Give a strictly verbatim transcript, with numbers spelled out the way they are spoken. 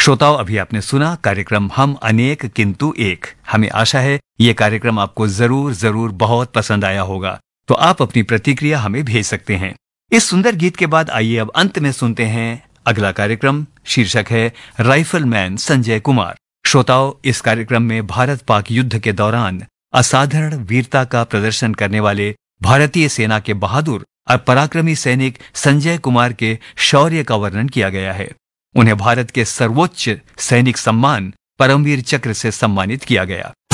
श्रोताओं, अभी आपने सुना कार्यक्रम हम अनेक किंतु एक। हमें आशा है ये कार्यक्रम आपको जरूर जरूर बहुत पसंद आया होगा। तो आप अपनी प्रतिक्रिया हमें भेज सकते हैं। इस सुंदर गीत के बाद आइए अब अंत में सुनते हैं अगला कार्यक्रम। शीर्षक है राइफलमैन संजय कुमार। श्रोताओं, इस कार्यक्रम में भारत पाक युद्ध के दौरान असाधारण वीरता का प्रदर्शन करने वाले भारतीय सेना के बहादुर और पराक्रमी सैनिक संजय कुमार के शौर्य का वर्णन किया गया है। उन्हें भारत के सर्वोच्च सैनिक सम्मान परमवीर चक्र से सम्मानित किया गया।